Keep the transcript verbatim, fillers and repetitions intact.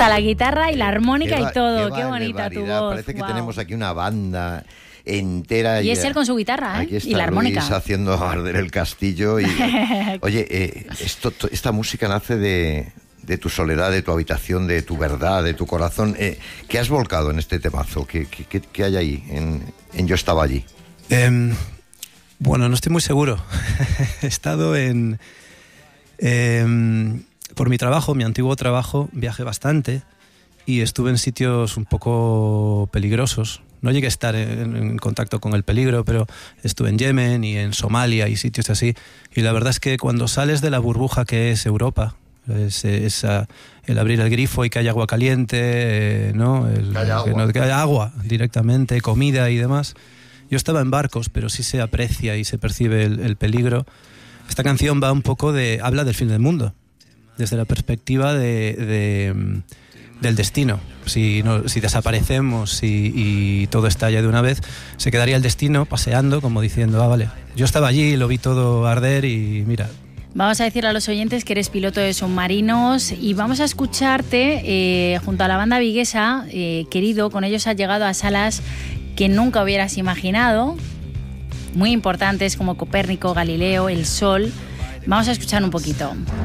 Hasta la guitarra y la armónica Qué y todo. Qué, qué bonita tu voz. Parece que wow. tenemos aquí una banda entera. Y y es él con su guitarra, ¿eh? Aquí está Y la armónica. Luis haciendo arder el castillo. Y, oye, eh, esto, esta música nace de, de tu soledad, de tu habitación, de tu verdad, de tu corazón. Eh, ¿Qué has volcado en este temazo? ¿Qué, qué, qué, qué hay ahí en, en Yo estaba allí? Eh, bueno, no estoy muy seguro. He estado en... Eh, por mi trabajo, mi antiguo trabajo, viajé bastante y estuve en sitios un poco peligrosos. No llegué a estar en, en contacto con el peligro, pero estuve en Yemen y en Somalia y sitios así. Y la verdad es que cuando sales de la burbuja que es Europa, es, es a, el abrir el grifo y que haya agua caliente, eh, ¿no? El, que haya agua. Que, no, que haya agua directamente, comida y demás. Yo estaba en barcos, pero sí se aprecia y se percibe el, el peligro. Esta canción va un poco de... habla del fin del mundo, desde la perspectiva de... de del destino. Si, no, si desaparecemos si, y todo estalla de una vez, se quedaría el destino paseando como diciendo, ah, vale, yo estaba allí, lo vi todo arder y mira. Vamos a decirle a los oyentes que eres piloto de submarinos y vamos a escucharte eh, junto a la banda viguesa, eh, querido, con ellos has llegado a salas que nunca hubieras imaginado, muy importantes como Copérnico, Galileo, El Sol. Vamos a escuchar un poquito.